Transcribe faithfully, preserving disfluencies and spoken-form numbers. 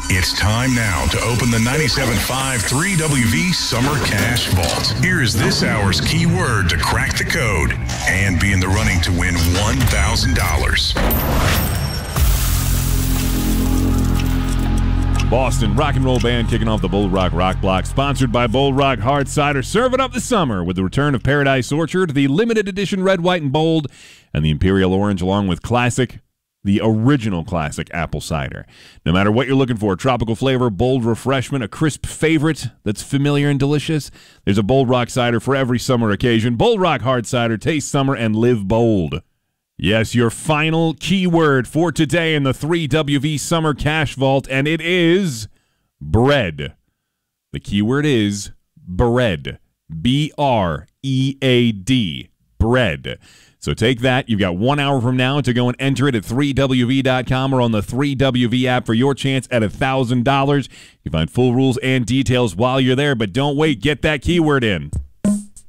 It's time now to open the ninety-seven point five three W V Summer Cash Vault. Here is this hour's keyword to crack the code and be in the running to win one thousand dollars. Boston rock and roll band kicking off the Bold Rock Rock Block, sponsored by Bold Rock Hard Cider. Serving up the summer with the return of Paradise Orchard, the limited edition red, white, and bold, and the Imperial Orange, along with classic, the original classic apple cider. No matter what you're looking for, tropical flavor, bold refreshment, a crisp favorite that's familiar and delicious, there's a Bold Rock cider for every summer occasion. Bold Rock Hard Cider, taste summer and live bold. Yes, your final keyword for today in the three W V Summer Cash Vault, and it is bread. The keyword is bread. B R E A D. Bread. So take that. You've got one hour from now to go and enter it at three W V dot com or on the three W V app for your chance at one thousand dollars. You find full rules and details while you're there, but don't wait. Get that keyword in.